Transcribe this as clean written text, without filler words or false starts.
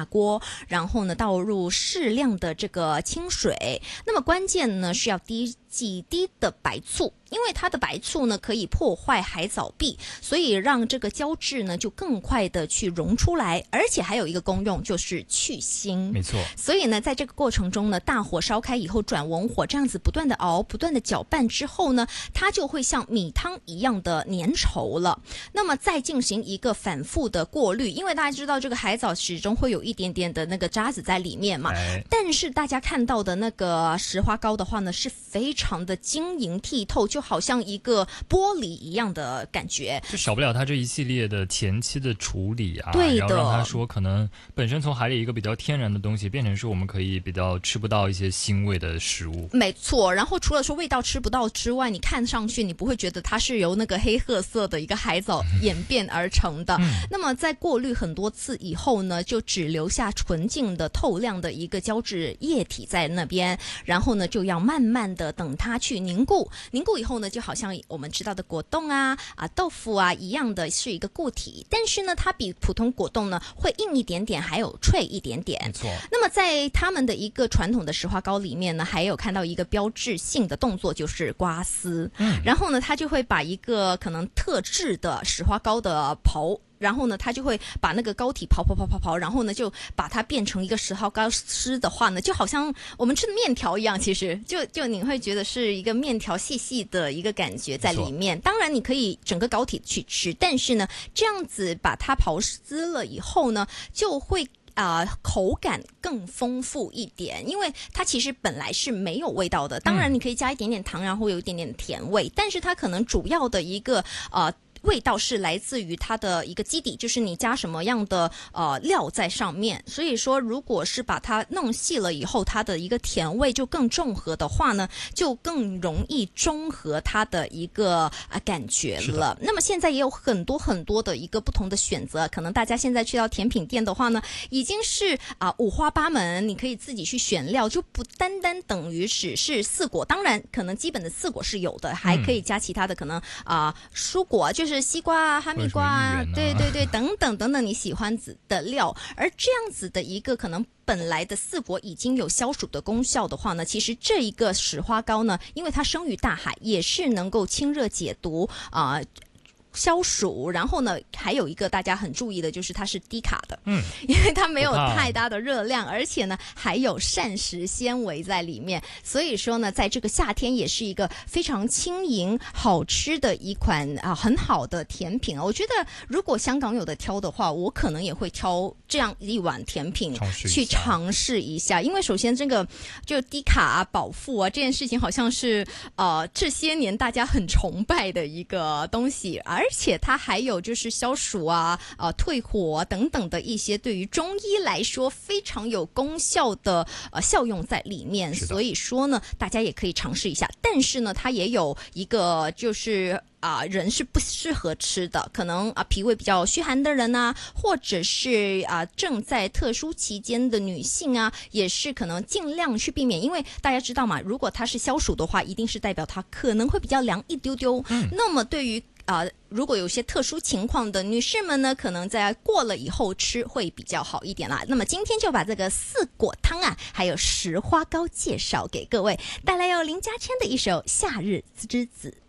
大锅，然后呢倒入适量的这个清水，那么关键呢是要几滴的白醋，因为它的白醋呢可以破坏海藻壁，所以让这个胶质呢就更快的去溶出来，而且还有一个功用就是去腥。 没错。 所以呢在这个过程中呢，大火烧开以后转文火，这样子不断的熬，不断的搅拌之后呢，它就会像米汤一样的粘稠了。那么再进行一个反复的过滤，因为大家知道这个海藻始终会有一点点的那个渣子在里面嘛，但是大家看到的那个石花膏的话呢，是非常的晶莹剔透，就好像一个玻璃一样的感觉， 就少不了它这一系列的前期的处理啊， 对的， 然后让它说可能本身从海里一个比较天然的东西变成是我们可以比较吃不到一些腥味的食物。 没错，然后除了说味道吃不到之外，你看上去你不会觉得它是由那个黑褐色的一个海藻演变而成的。那么在过滤很多次以后呢，就只留下纯净的透亮的一个胶质液体在那边，然后呢就要慢慢的等它去凝固以后呢，就好像我们知道的果冻豆腐一样的是一个固体，但是呢它比普通果冻呢会硬一点点，还有脆一点点。 没错。 那么在他们的一个传统的石花膏里面呢，还有看到一个标志性的动作，就是刮丝。然后呢他就会把一个可能特制的石花膏的刨，然后呢他就会把那个膏体刨，然后呢就把它变成一个石花膏丝的话呢，就好像我们吃的面条一样，其实就你会觉得是一个面条细细的一个感觉在里面。当然你可以整个膏体去吃，但是呢这样子把它刨丝了以后呢，就会口感更丰富一点，因为它其实本来是没有味道的，当然你可以加一点点糖，然后有一点点甜味，但是它可能主要的一个味道是来自于它的一个基底，就是你加什么样的料在上面。所以说如果是把它弄细了以后，它的一个甜味就更中和的话呢，就更容易中和它的一个感觉了。那么现在也有很多的一个不同的选择，可能大家现在去到甜品店的话呢，已经是五花八门，你可以自己去选料，就不单单等于只是四果，当然可能基本的四果是有的，还可以加其他的可能蔬果，就是西瓜哈密瓜对等等你喜欢的料。而这样子的一个可能本来的四果已经有消暑的功效的话呢，其实这一个石花膏呢，因为它生于大海，也是能够清热解毒消暑，然后呢还有一个大家很注意的就是它是低卡的，因为它没有太大的热量，而且呢还有膳食纤维在里面，所以说呢在这个夏天也是一个非常轻盈好吃的一款很好的甜品。我觉得如果香港有的挑的话，我可能也会挑这样一碗甜品去尝试一下，因为首先这个就低卡饱腹这件事情好像是这些年大家很崇拜的一个东西，而且它还有就是消暑退火等等的一些对于中医来说非常有功效的效用在里面，所以说呢大家也可以尝试一下。但是呢它也有一个就是人是不适合吃的，可能脾胃比较虚寒的人或者是正在特殊期间的女性也是可能尽量去避免，因为大家知道嘛，如果它是消暑的话，一定是代表它可能会比较凉一丢丢。那么对于如果有些特殊情况的女士们呢，可能在过了以后吃会比较好一点啦。那么今天就把这个四果汤还有石花膏介绍给各位，带来由林嘉谦的一首《夏日之子》。